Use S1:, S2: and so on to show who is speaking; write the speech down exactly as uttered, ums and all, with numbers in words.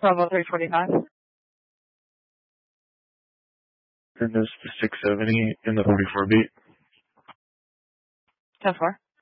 S1: Bravo three twenty-five.
S2: And this the six seventy in the forty-four beat.
S1: ten four.